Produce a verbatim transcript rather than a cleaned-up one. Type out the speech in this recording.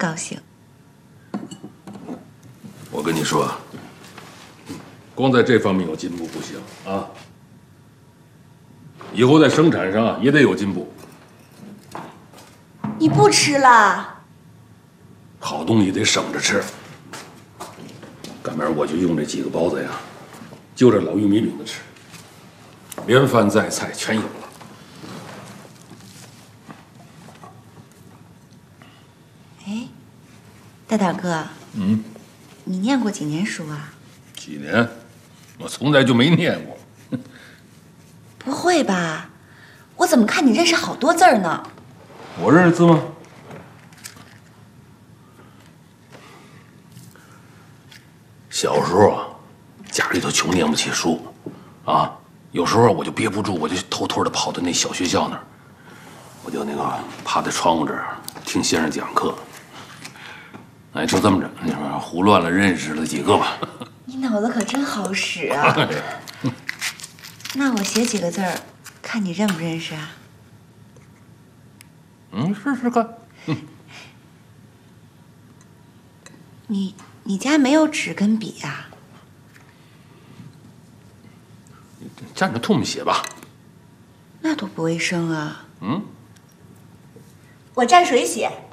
高兴。 我跟你说，光在这方面有进步不行啊，以后在生产上啊也得有进步。 你不吃了？ 好东西得省着吃。赶明儿我就用这几个包子呀，就着老玉米饼子吃，连饭带菜全有了。 哎，大胆哥， 嗯， 你念过几年书啊？ 几年？我从来就没念过。 不会吧？我怎么看你认识好多字儿呢？ 我认识字吗？小时候啊，家里头穷，念不起书，啊，有时候我就憋不住，我就偷偷的跑到那小学校那儿，我就那个趴在窗户这儿听先生讲课。哎，就这么着，你说胡乱了认识了几个吧。 你脑子可真好使啊！那我写几个字儿，看你认不认识啊？ 嗯，试试看。嗯， 你你家没有纸跟笔啊？ 蘸着唾沫写吧。 那多不卫生啊！ 嗯， 我蘸水写。